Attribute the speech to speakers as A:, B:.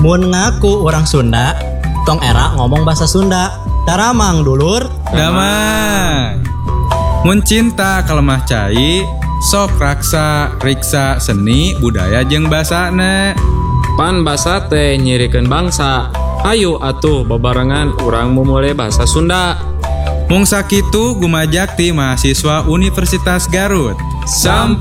A: Mun ngaku orang Sunda, tong era ngomong bahasa Sunda. Daramang dulur.
B: Damang. Mun cinta kalemah cai, sok raksa, riksa seni, budaya jeung basana.
C: Pan basa teh nyirikeun bangsa. Ayo atuh bebarengan urang memulai bahasa Sunda.
B: Mung sakitu gumajak ti mahasiswa Universitas Garut.
C: Sampai